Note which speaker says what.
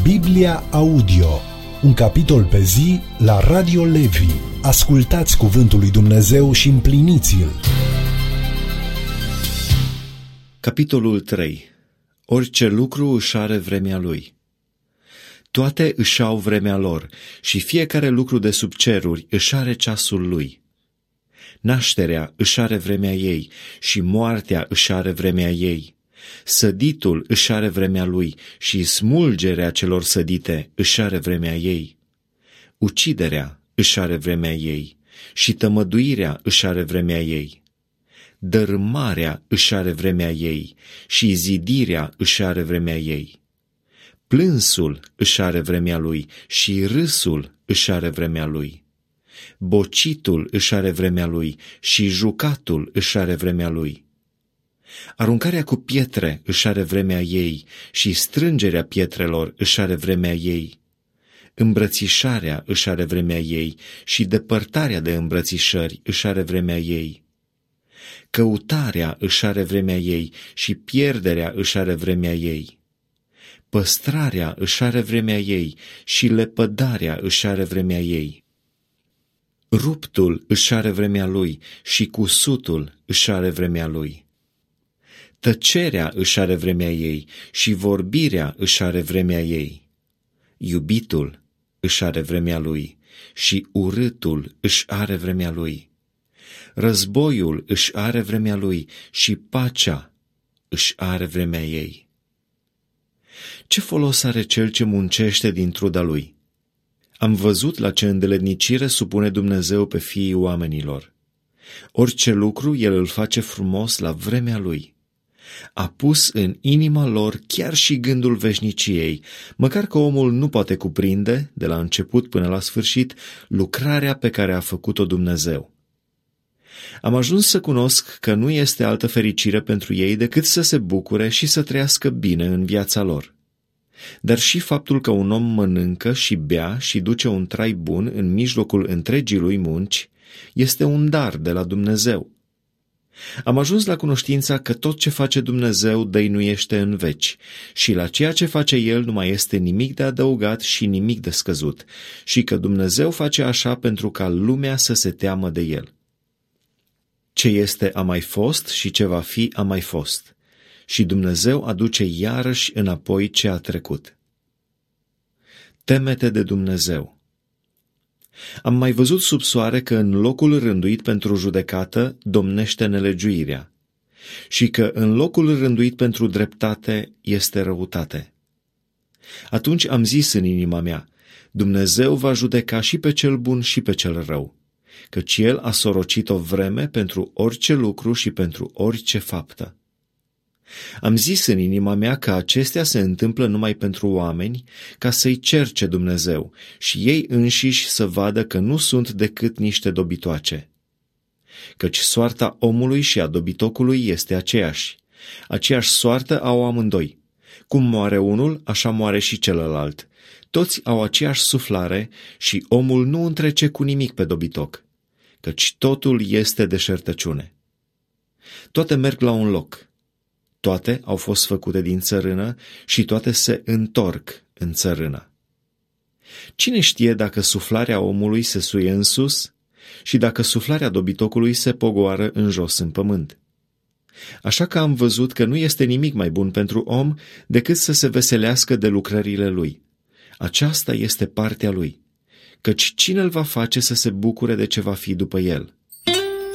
Speaker 1: Biblia Audio, un capitol pe zi la Radio Levi. Ascultați cuvântul lui Dumnezeu și împliniți-l.
Speaker 2: Capitolul 3. Orice lucru își are vremea lui. Toate își au vremea lor și fiecare lucru de sub ceruri își are ceasul lui. Nașterea își are vremea ei și moartea își are vremea ei. Săditul își are vremea lui și smulgerea celor sădite își are vremea ei. Uciderea își are vremea ei și tămăduirea își are vremea ei. Dărâmarea își are vremea ei și zidirea își are vremea ei. Plânsul își are vremea lui și râsul își are vremea lui. Bocitul își are vremea lui și jucatul își are vremea lui. Aruncarea cu pietre își are vremea ei și strângerea pietrelor își are vremea ei. Îmbrățișarea își are vremea ei și depărtarea de îmbrățișări își are vremea ei. Căutarea își are vremea ei și pierderea își are vremea ei. Păstrarea își are vremea ei și lepădarea își are vremea ei. Ruptul își are vremea lui și cusutul își are vremea lui. Tăcerea își are vremea ei și vorbirea își are vremea ei. Iubitul își are vremea lui și urâtul își are vremea lui. Războiul își are vremea lui și pacea își are vremea ei. Ce folos are cel ce muncește din truda lui? Am văzut la ce îndeletnicire supune Dumnezeu pe fiii oamenilor. Orice lucru El îl face frumos la vremea lui. A pus în inima lor chiar și gândul veșniciei, măcar că omul nu poate cuprinde, de la început până la sfârșit, lucrarea pe care a făcut-o Dumnezeu. Am ajuns să cunosc că nu este altă fericire pentru ei decât să se bucure și să trăiască bine în viața lor. Dar și faptul că un om mănâncă și bea și duce un trai bun în mijlocul întregii lui munci este un dar de la Dumnezeu. Am ajuns la cunoștința că tot ce face Dumnezeu dăinuiește în veci și la ceea ce face El nu mai este nimic de adăugat și nimic de scăzut și că Dumnezeu face așa pentru ca lumea să se teamă de El. Ce este a mai fost și ce va fi a mai fost și Dumnezeu aduce iarăși înapoi ce a trecut. Teme-te de Dumnezeu. Am mai văzut sub soare că în locul rânduit pentru judecată domnește nelegiuirea și că în locul rânduit pentru dreptate este răutate. Atunci am zis în inima mea, Dumnezeu va judeca și pe cel bun și pe cel rău, căci El a sorocit o vreme pentru orice lucru și pentru orice faptă. Am zis în inima mea că acestea se întâmplă numai pentru oameni, ca să-i cerce Dumnezeu și ei înșiși să vadă că nu sunt decât niște dobitoace. Căci soarta omului și a dobitocului este aceeași soartă au amândoi. Cum moare unul, așa moare și celălalt. Toți au aceeași suflare și omul nu întrece cu nimic pe dobitoc, căci totul este deșertăciune. Toate merg la un loc. Toate au fost făcute din țărână și toate se întorc în țărână. Cine știe dacă suflarea omului se suie în sus și dacă suflarea dobitocului se pogoară în jos în pământ? Așa că am văzut că nu este nimic mai bun pentru om decât să se veselească de lucrările lui. Aceasta este partea lui, căci cine îl va face să se bucure de ce va fi după el?